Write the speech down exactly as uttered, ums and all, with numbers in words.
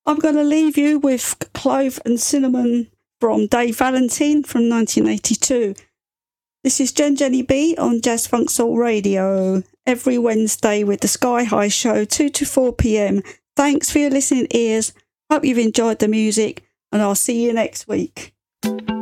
I'm going to leave you with Clove and Cinnamon from Dave Valentine from nineteen eighty-two. This is Jen Jenny B on Jazz Funk Soul Radio, every Wednesday with the Sky High Show, two to four p.m. Thanks for your listening ears. Hope you've enjoyed the music, and I'll see you next week.